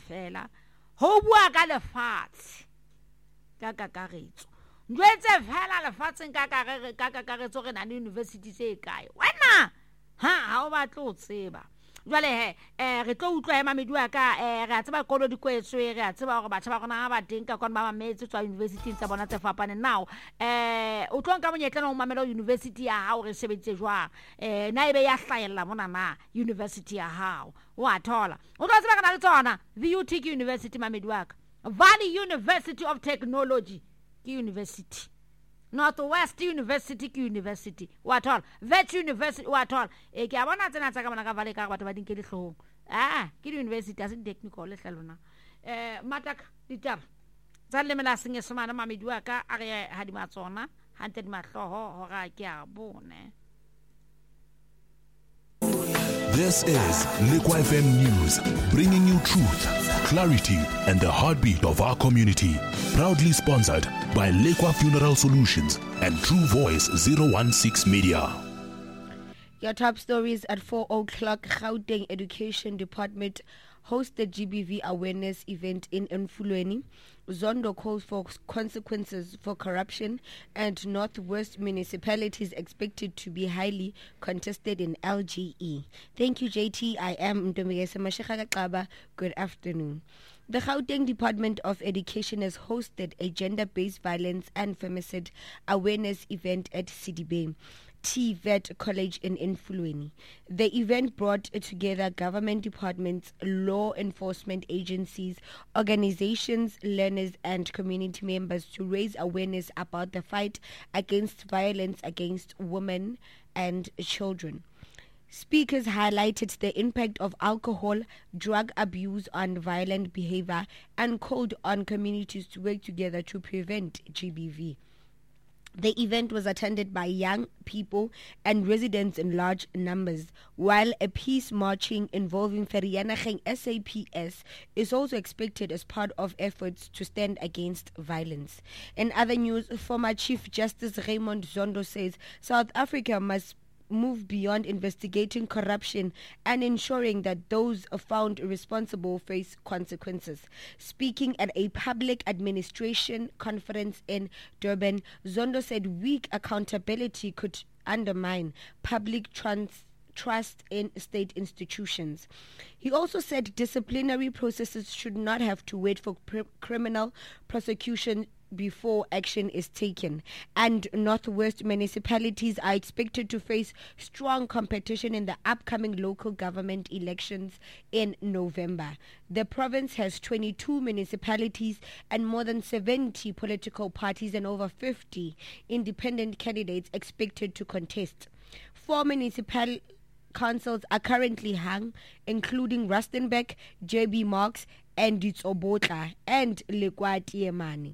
fela ho bua ka lefatshe ka kakaretso njwetse fela lefatsheng ka kakaretso re na le university se kae wena ha o batla o tseba jwale re tlo utlwa mamedi wa ka re a tseba kolo dikwetswe re a tseba gore batho ba gona ba teng ka kwana ba mametse tswa university tsa bona tse fapane now o tlo nka monyetla no mamela university ya hao re sebetse jwang na ebe ya hlaela mona na university ya hao wa thola o tlo tseba kana le tsona the UTK University mamedi wa ka Valley University of Technology ke university Northwest University ke university wa thola Vet University wa thola ke a bona tsena tsa ka bona ka vale ka batho ba dinke dihlong ke university as technical le hlalona mataka ditaba tsa le mela senge semana mamedi wa ka a re ha di matsona hante di mahloho hora ke a bone. This is Lekwa FM News, bringing you truth, clarity, and the heartbeat of our community. Proudly sponsored by Lekwa Funeral Solutions and True Voice 016 Media. Your top stories at 4 o'clock. Gauteng Education Department hosted GBV awareness event in Mfulweni. Zondo calls for consequences for corruption, and Northwest municipalities expected to be highly contested in LGE. Thank you, JT. I am Ntomigesa Mashekha. Good afternoon. The Gauteng Department of Education has hosted a gender-based violence and femicide awareness event at CDB. TVET College in Mfulweni. The event brought together government departments, law enforcement agencies, organizations, learners, and community members to raise awareness about the fight against violence against women and children. Speakers highlighted the impact of alcohol, drug abuse on violent behavior, and called on communities to work together to prevent GBV. The event was attended by young people and residents in large numbers, while a peace marching involving Vereeniging SAPS is also expected as part of efforts to stand against violence. In other news, former Chief Justice Raymond Zondo says South Africa must move beyond investigating corruption and ensuring that those found responsible face consequences. Speaking at a public administration conference in Durban, Zondo said weak accountability could undermine public trust in state institutions. He also said disciplinary processes should not have to wait for criminal prosecution before action is taken, and Northwest municipalities are expected to face strong competition in the upcoming local government elections in November. The province has 22 municipalities and more than 70 political parties and over 50 independent candidates expected to contest. 4 municipal councils are currently hung, including Rustenburg, JB Marks, and Ditsobotla and Lekwa Tiemane.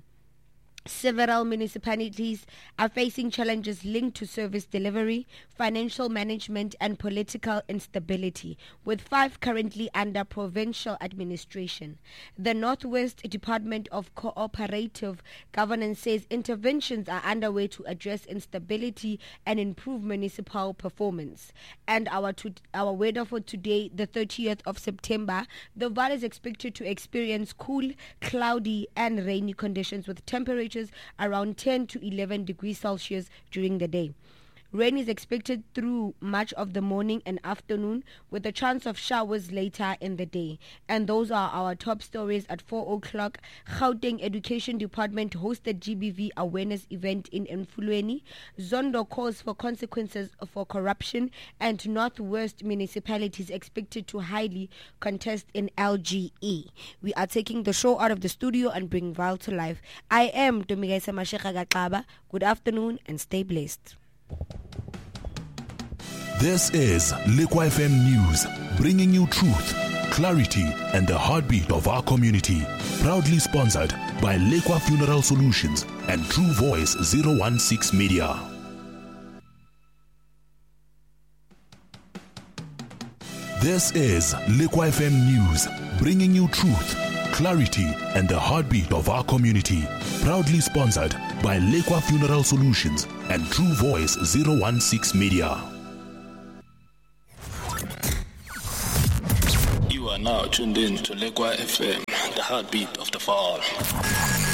Several municipalities are facing challenges linked to service delivery, financial management, and political instability, with 5 currently under provincial administration. The Northwest Department of Cooperative Governance says interventions are underway to address instability and improve municipal performance. And our weather for today, the 30th of September, the valley is expected to experience cool, cloudy, and rainy conditions with temperatures around 10 to 11 degrees Celsius during the day. Rain is expected through much of the morning and afternoon, with a chance of showers later in the day. And those are our top stories at 4 o'clock. Gauteng Education Department hosted GBV awareness event in Mfulweni. Zondo calls for consequences for corruption, and Northwest municipalities expected to highly contest in LGE. We are taking the show out of the studio and bring Val to life. I am Ntomigesa Mashekha. Good afternoon and stay blessed. This is Lekwa FM News, bringing you truth, clarity, and the heartbeat of our community. Proudly sponsored by Lekwa Funeral Solutions and True Voice 016 Media. This is Lekwa FM News, bringing you truth, clarity, and the heartbeat of our community. Proudly sponsored by Lekwa Funeral Solutions and True Voice 016 Media. You are now are tuned in to Lekwa FM, the heartbeat of the fall.